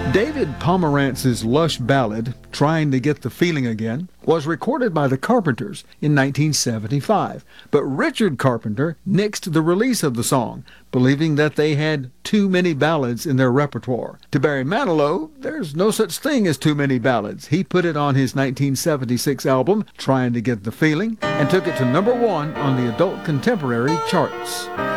David Pomerantz's lush ballad, Trying to Get the Feeling Again, was recorded by the Carpenters in 1975, but Richard Carpenter nixed the release of the song, believing that they had too many ballads in their repertoire. To Barry Manilow, there's no such thing as too many ballads. He put it on his 1976 album, Trying to Get the Feeling, and took it to #1 on the adult contemporary charts.